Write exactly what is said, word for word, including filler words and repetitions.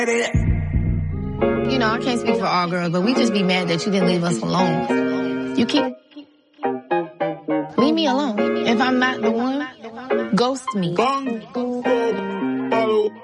You know, I can't speak for all girls, but we just be mad that you didn't leave us alone. You keep... Leave me alone. If I'm not the one, ghost me.